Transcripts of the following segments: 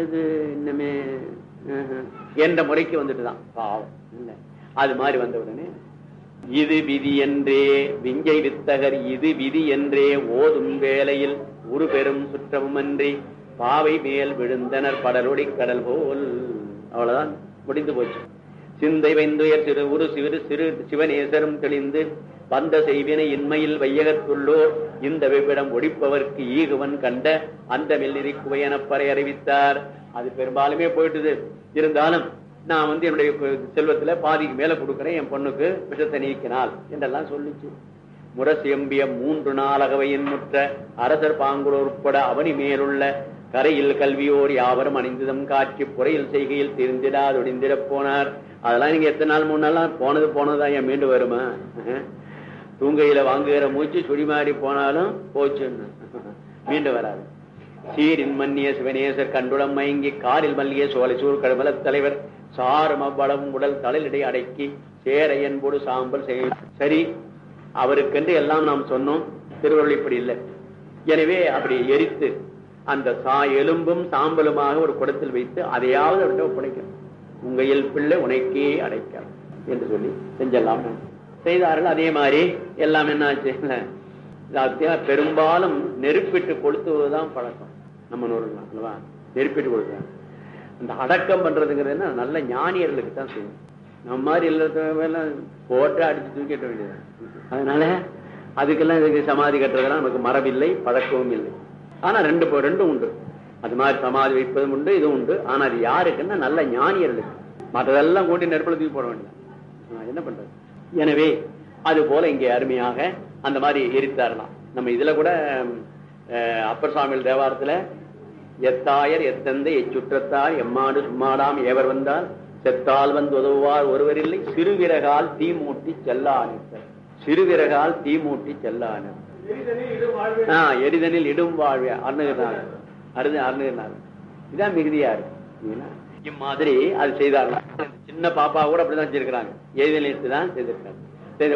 இன்னமே என்ற முறைக்கு வந்துட்டுதான் பாவம் இல்ல. அது மாதிரி வந்த உடனே இது விதி என்றே விஞ்சை வித்தகர் இது விதி என்றே ஓதும் வேளையில் ஒரு பெரும் சுற்றமும் அன்றி பாவை மேல் விழுந்தனர் படலொடி கடல் போல். அவ்வளவுதான், முடிந்து போச்சு. சிந்தை வைந்துயர் சிறு ஒரு சிறு சிறு சிவநேசரும் தெளிந்து வந்த செய்வினை இன்மையில் வையகத்துள்ளோர் இந்த வெவ்விடம் ஒடிப்பவர்க்கு ஈகுவன் கண்ட அந்த மெல்லிரி குவையனப்பறை அறிவித்தார். அது பெரும்பாலுமே போயிட்டுது. இருந்தாலும் நான் என்னுடைய செல்வத்துல பாதிக்கு மேல கொடுக்கிறேன், என் பொண்ணுக்கு விஷத்தை நீக்கினால் என்றெல்லாம் சொல்லிச்சு. முரசியம்பிய 3 நாள் அகவையின் முற்ற அரசர் பாங்குளோர் உட்பட அவனி மேலுள்ள கரையில் கல்வியோர் யாவரும் அணிந்ததும் காட்சி புறையில் செய்கையில் திருந்திடாது ஒடிந்திட போனார். அதெல்லாம் நீங்க எத்தனை நாள் 3 நாள் போனதுதான் என் மீண்டு வருமா? தூங்கையில வாங்குகிற மூச்சு சுடிமாறி போனாலும் போச்சுன்னு மீண்டு வராது. சீரின் மன்னிய சிவனேசர் கண்டுளம் மயங்கி காரில் மல்லிய சோலைசூர் கடுமல தலைவர் சாரும் அவ்வளவும் உடல் தலையிடை அடக்கி சேர என்போடு சாம்பல் செய்ய. சரி, அவருக்கென்று எல்லாம் நாம் சொன்னோம், திருவள்ளுவர் இப்படி இல்லை. எனவே அப்படி எரித்து அந்த எலும்பும் சாம்பலுமாக ஒரு குடத்தில் வைத்து அதையாவது அவர்கிட்ட ஒப்படைக்கணும். உங்கையில் பிள்ளை உனக்கே அடைக்க என்று சொல்லி செஞ்செல்லாம் செய்தார்கள். அதே மாதிரி எல்லாம் என்னாச்சு, பெரும்பாலும் நெருப்பிட்டு கொளுத்துவதுதான் பழக்கம் நம்ம நூறுலாம் அல்லவா. நெருப்பிட்டு கொளுத்துவாங்க. அந்த அடக்கம் பண்றதுங்கிறது நல்ல ஞானியர்களுக்கு தான் செய்யும். நம்ம மாதிரி எல்லாத்தையும் போட்டு அடிச்சு தூக்கிட்ட வேண்டியது. அதனால அதுக்கெல்லாம் இதுக்கு சமாதி கட்டுறதெல்லாம் நமக்கு மரபில்லை, பழக்கமும் இல்லை. ஆனா ரெண்டும் உண்டு. அது மாதிரி சமாதி வைப்பதும் உண்டு, இதுவும் உண்டு. ஆனா அது யாருக்குன்னா நல்ல ஞானியர்களுக்கு. மற்றதெல்லாம் கூட்டி நெருப்புல தூக்கி போட வேண்டியது. என்ன பண்றது? எனவே அது போல இங்கே அருமையாக அந்த மாதிரி எரித்தாரலாம். நம்ம இதுல கூட அப்பர் சுவாமிகள் தேவாரத்துல எத்தாயர் எத்தந்தை எச்சுற்றத்தார் எம்மாடு சும்மாடாம் ஏவர் வந்தால் செத்தால் வந்து உதவுவார் ஒருவர் இல்லை சிறுவிறகால் தீ மூட்டி செல்லான. சிறுவிறகால் தீ மூட்டி செல்லான எரிதனில் இடும் வாழ்வே அருணுகிறார். இதான் மிகுதியா இருக்கு. இம்மாதிரி அது செய்தார்கள். சின்ன பாப்பா கூட அப்படிதான் செஞ்சிருக்கிறாங்க. எரிதனில் தான் செய்திருக்காங்க. செய்த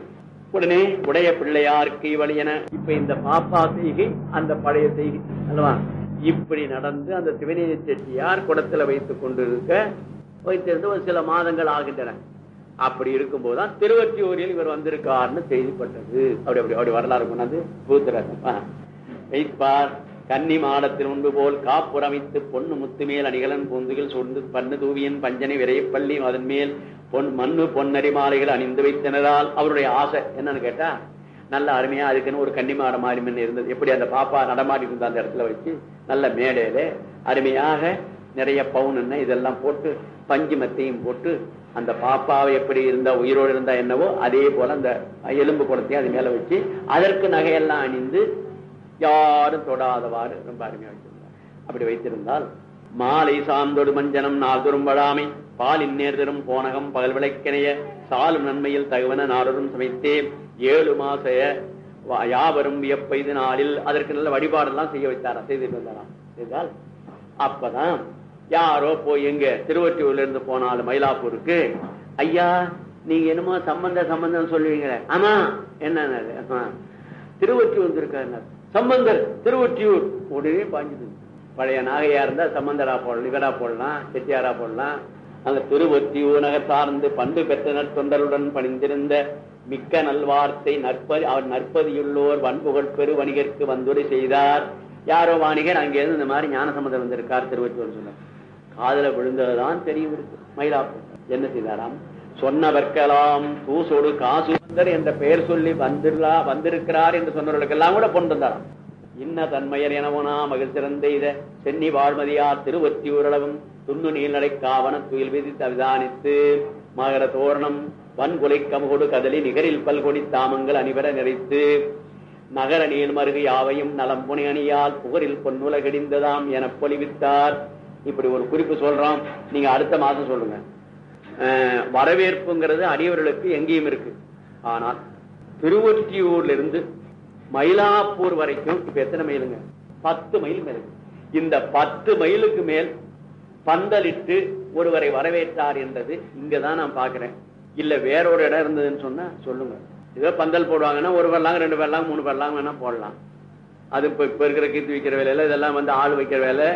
உடனே உடைய பிள்ளையாருக்கு வழியன. இப்ப இந்த பாப்பா செய்கை அந்த பழைய செய்கை அல்லவா இப்படி நடந்து அந்த சிவநேய செட்டியார் குடத்துல வைத்துக் வைத்திருந்து ஒரு சில மாதங்கள் ஆகின்றன. அப்படி இருக்கும் போதுதான் திருவொற்றியூரில் இவர் வந்திருக்காருன்னு செய்திப்பட்டது. அப்படி வரலாறு கொண்டாந்து பூத்துறாங்க. வைப்பார் கன்னி மாடத்தின் முன்பு போல் காப்புரமைத்து பொண்ணு முத்துமேல் அணிகலன் பூந்துகள் சொந்து பண்ணு தூவியன் பஞ்சனை விரைப்பள்ளி அதன் மேல் மண்ணு பொன்னரி மாலைகள் அணிந்து வைத்தனரால் அவருடைய ஆசை என்னன்னு கேட்டா, நல்ல அருமையா அதுக்குன்னு ஒரு கன்னிமாட மாறி இருந்தது. எப்படி அந்த பாப்பா நடமாடி இருந்த அந்த இடத்துல வச்சு நல்ல மேடையில அருமையாக நிறைய பவுன் இதெல்லாம் போட்டு பஞ்சு மத்தையும் போட்டு அந்த பாப்பாவை எப்படி இருந்தா உயிரோடு இருந்தா என்னவோ அதே போல அந்த எலும்பு குடத்தையும் அது மேல வச்சு அதற்கு நகையெல்லாம் அணிந்து யாரும் தொடாதவாறு ரொம்ப அருமையா வச்சிருந்தார். அப்படி வைத்திருந்தால் மாலை சார்ந்தொடு மஞ்சனம் நாள்தொரும் படாமை பாலின் நேர்தரும் போனகம் பகல் விளக்கினைய சாலும் நன்மையில் தகவன நாடரும் சமைத்தே 7 மாச யாவரும் வியப்பெய்து நாளில் அதற்கு நல்ல வழிபாடெல்லாம் செய்ய வைத்தாராம், செய்துட்டு வந்தாராம். செய்தால் அப்பதான் யாரோ போய் எங்க திருவொற்றியூர்ல இருந்து போனாலும் மயிலாப்பூருக்கு, ஐயா நீங்க என்னமோ சம்பந்தம் சொல்லுவீங்களே, ஆமா என்ன திருவொற்றியூர் வந்திருக்காரு சம்பந்தர் திருவொற்றியூர். உடனே பாஞ்சுது. பழைய நாகையா இருந்தா சம்பந்தரா போடலாம், இவரா போடலாம், செட்டியாரா போடலாம். அங்க திருவொற்றியூர் நகர் சார்ந்து பண்டு பெற்றனர் தொண்டருடன் பணிந்திருந்த மிக்க நல்வார்த்தை அவர் நற்பதியுள்ளோர் வன்புகழ் பெரு வணிகருக்கு வந்துரை செய்தார். யாரோ வாணிகர் அங்கிருந்து இந்த மாதிரி ஞான சம்பந்தர் வந்திருக்கார் திருவொற்றியூர் சொன்னார். காதல விழுந்ததுதான் தெரியும் இருக்கு. மயிலாப்பூர் என்ன செய்தாராம், சொன்னவர்க்கெல்லாம் தூசோடு காசுந்தர் என்ற பெயர் சொல்லி வந்திருக்கிறார் என்று சொன்னவர்களுக்கெல்லாம் கூட கொண்டு வந்தாராம். இன்ன தன்மையர் எனவனா மகிழ் சிறந்த இத சென்னி வாழ்மதியார் திருவொற்றியூரளவும் துண்ணு நீள்நடை காவன துயில் விதித்து அவிதானித்து மகர தோரணம் வன்குலை கமுகொடு கதலி நிகரில் பல்கொடி தாமங்கள் அணிவர நிறைத்து நகர நீள் மருகு யாவையும் நலம்புனை அணியால் புகரில் பொன்னுலகடிந்ததாம் என பொலிவித்தார். இப்படி ஒரு குறிப்பு சொல்றோம், நீங்க அடுத்த மாசம் சொல்லுங்க. வரவேற்புங்கிறது அடியவர்களுக்கு எங்கேயும் இருக்கு. ஆனால் திருவொற்றியூர்ல இருந்து மயிலாப்பூர் வரைக்கும் இப்ப எத்தனை மைலுங்க? 10 மைல் மேல. இந்த 10 மைலுக்கு மேல் பந்தலிட்டு ஒருவரை வரவேற்றார் என்றது இங்கதான் நான் பாக்குறேன். இல்ல வேற ஒரு இடம் இருந்ததுன்னு சொன்னா சொல்லுங்க. ஏதோ பந்தல் போடுவாங்கன்னா 1 பேர்லாங்க 2 பேர்லாங்க 3 பேர்லாங்க வேணா போடலாம். அது இப்ப இருக்கிற கீத்து வைக்கிற வேலையில இதெல்லாம் ஆள் வைக்கிற வேலை